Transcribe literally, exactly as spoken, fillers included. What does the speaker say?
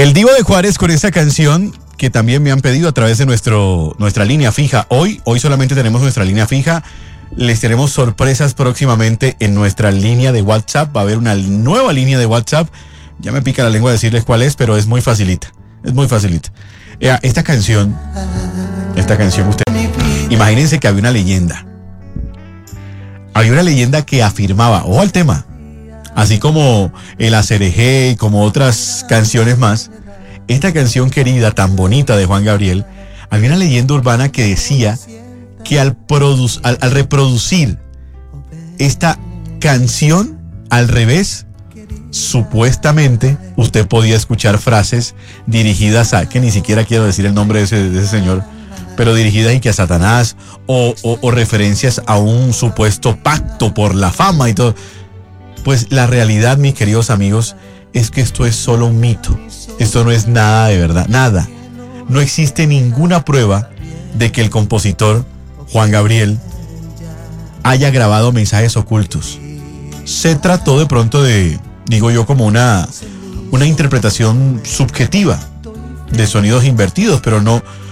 El Divo de Juárez con esta canción que también me han pedido a través de nuestro, nuestra línea fija. Hoy, hoy solamente tenemos nuestra línea fija. Les tenemos sorpresas próximamente en nuestra línea de WhatsApp. Va a haber una nueva línea de WhatsApp. Ya me pica la lengua decirles cuál es, pero es muy facilita. Es muy facilita. Eh, esta canción, esta canción, usted, imagínense que había una leyenda. Había una leyenda que afirmaba, ojo al tema, así como el Acerejé y como otras canciones más, esta canción querida, tan bonita de Juan Gabriel, había una leyenda urbana que decía que al, produ- al, al reproducir esta canción al revés, supuestamente usted podía escuchar frases dirigidas a, que ni siquiera quiero decir el nombre de ese, de ese señor, pero dirigidas y que a Satanás o, o, o referencias a un supuesto pacto por la fama y todo. Pues la realidad, mis queridos amigos, es que esto es solo un mito. Esto no es nada de verdad, nada. No existe ninguna prueba de que el compositor Juan Gabriel haya grabado mensajes ocultos. Se trató de pronto de, digo yo, como una, una interpretación subjetiva de sonidos invertidos, pero no...